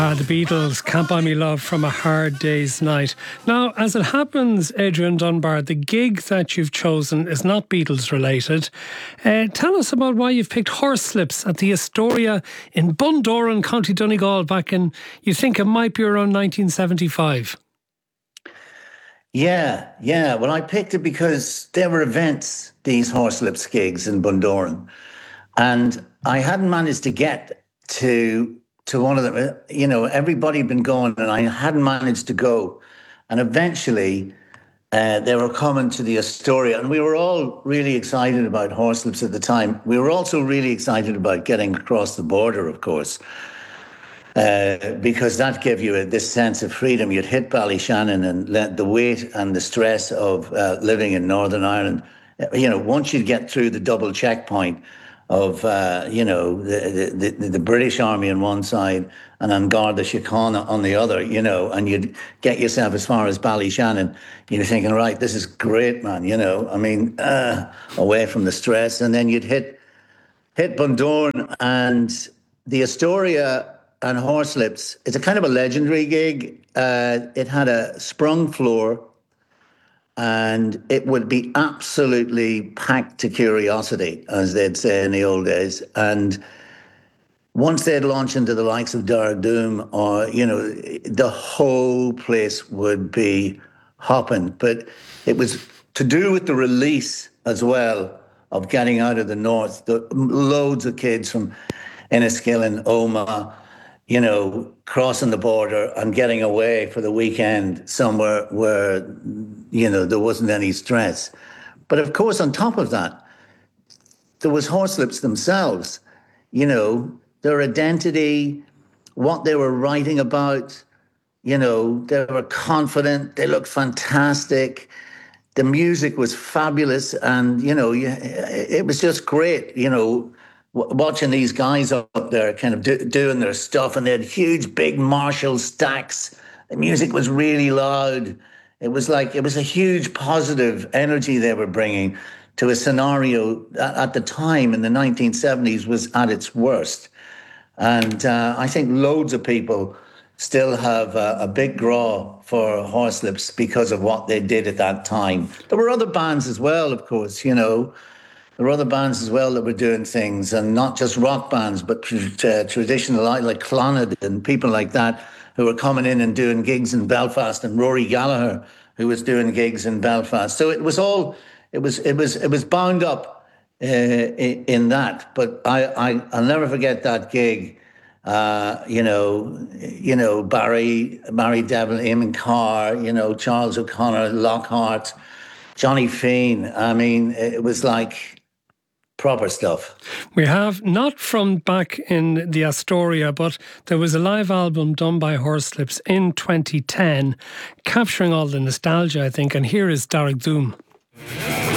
The Beatles, Can't Buy Me Love from a Hard Day's Night. Now, as it happens, Adrian Dunbar, the gig that you've chosen is not Beatles related. Tell us about why you've picked Horse Slips at the Astoria in Bundoran, County Donegal, back in, you think it might be around 1975. Yeah. Well, I picked it because there were events, these Horse Slips gigs in Bundoran, and I hadn't managed to get to one of them. You know, everybody had been going and I hadn't managed to go. And eventually they were coming to the Astoria, and we were all really excited about Horse Slips at the time. We were also really excited about getting across the border, of course, because that gave you this sense of freedom. You'd hit Ballyshannon, and the weight and the stress of living in Northern Ireland. You know, once you get through the double checkpoint of the British Army on one side and An Garda Síochána on the other, you know, and you'd get yourself as far as Ballyshannon, you're thinking, right, this is great, man, you know, I mean, away from the stress. And then you'd hit Bundoran, and the Astoria and Horse Slips. It's a kind of a legendary gig. It had a sprung floor, and it would be absolutely packed to curiosity, as they'd say in the old days. And once they'd launch into the likes of Dark Doom, or, you know, the whole place would be hopping. But it was to do with the release as well of getting out of the north. Loads of kids from Enniskillen, Omagh, you know, crossing the border and getting away for the weekend somewhere where, you know, there wasn't any stress. But of course, on top of that, there was Horse Slips themselves, you know, their identity, what they were writing about, you know, they were confident, they looked fantastic, the music was fabulous, and, you know, it was just great, you know, watching these guys up there kind of doing their stuff, and they had huge, big Marshall stacks. The music was really loud. It was a huge positive energy they were bringing to a scenario that at the time in the 1970s was at its worst. And I think loads of people still have a big draw for Horse Slips because of what they did at that time. There were other bands as well, of course, you know. There were other bands as well that were doing things, and not just rock bands, but traditional, like Clonard and people like that, who were coming in and doing gigs in Belfast, and Rory Gallagher, who was doing gigs in Belfast. So it was bound up in that. But I'll never forget that gig. You know, Barry Devlin, Eamon Carr, you know, Charles O'Connor, Lockhart, Johnny Fean. I mean, it was like proper stuff. We have, not from back in the Astoria, but there was a live album done by Horse Slips in 2010, capturing all the nostalgia, I think, and here is Dark Doom.